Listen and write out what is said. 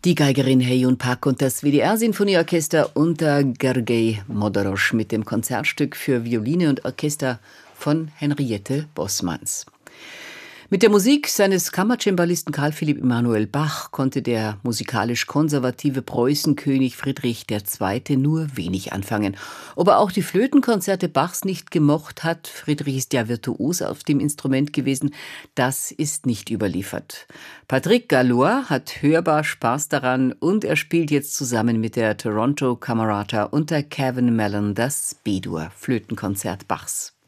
Die Geigerin Heyun Pak und das WDR-Sinfonieorchester unter Gergely Modorosch mit dem Konzertstück für Violine und Orchester von Henriette Bossmanns. Mit der Musik seines Kammercembalisten Carl Philipp Emanuel Bach konnte der musikalisch konservative Preußenkönig Friedrich II. Nur wenig anfangen. Ob er auch die Flötenkonzerte Bachs nicht gemocht hat, Friedrich ist ja virtuos auf dem Instrument gewesen, das ist nicht überliefert. Patrick Gallois hat hörbar Spaß daran und er spielt jetzt zusammen mit der Toronto Camerata unter Kevin Mellon das B-Dur Flötenkonzert Bachs.